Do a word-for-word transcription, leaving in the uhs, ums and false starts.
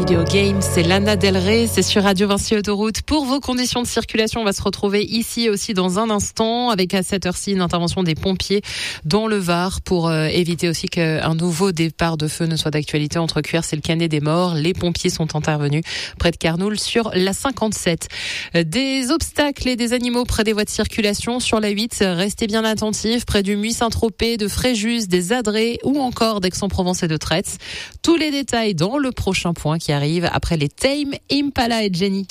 Video Game, c'est Lana Del Rey, c'est sur Radio Vinci Autoroute. Pour vos conditions de circulation, on va se retrouver ici aussi dans un instant avec à cette heure-ci une intervention des pompiers dans le Var pour euh, éviter aussi qu'un nouveau départ de feu ne soit d'actualité entre Cuers et le Canet des Morts. Les pompiers sont intervenus près de Carnoul sur la cinquante-sept. Des obstacles et des animaux près des voies de circulation sur la huit. Restez bien attentifs près du Muy-Saint-Tropez, de Fréjus, des Adrets ou encore d'Aix-en-Provence et de Traits. Tous les détails dans le prochain point qui arrive après les Tame Impala et Jenny.